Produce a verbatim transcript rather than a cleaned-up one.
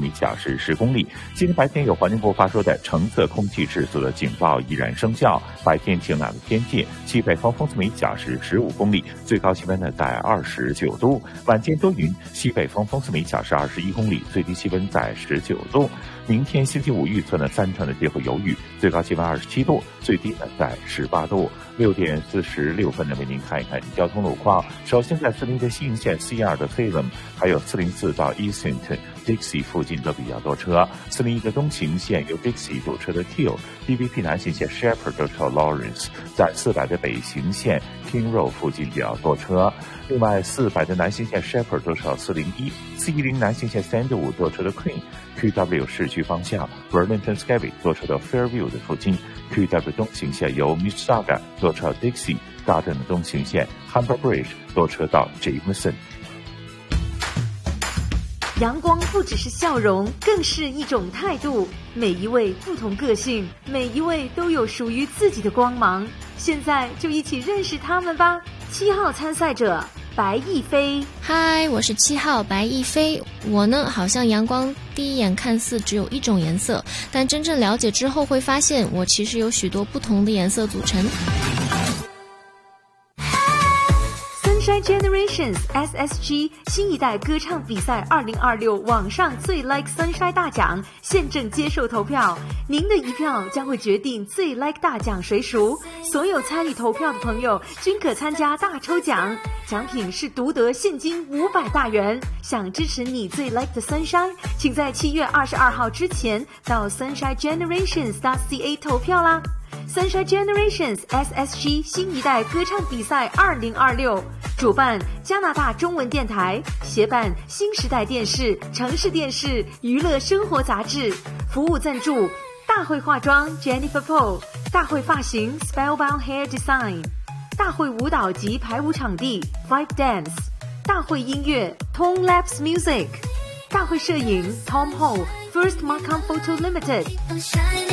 每小时十公里。今天白天有环境部发出的橙色空气质素的警报依然生效，白天晴朗的天气，西北风风速每小时十五公里，最高气温呢在二十九度。晚间多云，西北风风速每小时二十一公里，最低气温在十九度。明天星期五预测呢，三成的地会有雨，最高气温二十七度，最低呢在十八度。六点四十六分呢，为您看一看交通路况。首先在四零的西营线 C 二的 Salem， 还有四零四到 Easington、Dixie 附近都比较多车。四零一的东行线由 Dixie 堵车的 Hill，D V P 南行线 Shepherd 都到 Lawrence， 在四百的北行线 King Road 附近比较多车。另外四百的南行线 Shepherd 都到四零一，四一零南行线三十五多车的 Queen。Q W 市区方向 Burlington Skyway 多车到 Fairview 的附近。Q W 东行线由 Mississauga 多车到 Dixie Garden 的东行线 Humber Bridge 多车到 Jameson。 阳光不只是笑容，更是一种态度。每一位不同个性，每一位都有属于自己的光芒。现在就一起认识他们吧。七号参赛者白亦菲。 嗨，我是七号白亦菲。我呢，好像阳光第一眼看似只有一种颜色，但真正了解之后会发现，我其实有许多不同的颜色组成。 Sunshine Generations S S G 新一代歌唱比赛二零二六网上最 Like Sunshine 大奖现正接受投票，您的一票将会决定最 Like 大奖谁属。所有参与投票的朋友均可参加大抽奖，奖品是独得现金五百大元。想支持你最 Like 的 Sunshine， 请在七月二十二号之前到 Sunshine Generations C A 投票啦。Sunshine Generations S S G 新一代歌唱比赛二零二六，主办加拿大中文电台，协办新时代电视、城市电视、娱乐生活杂志，服务赞助大会化妆 Jennifer Paul， 大会发型 Spellbound Hair Design， 大会舞蹈及排舞场地 Vibe Dance， 大会音乐 Tone Labs Music， 大会摄影 Tom Ho First Markham Photo Limited。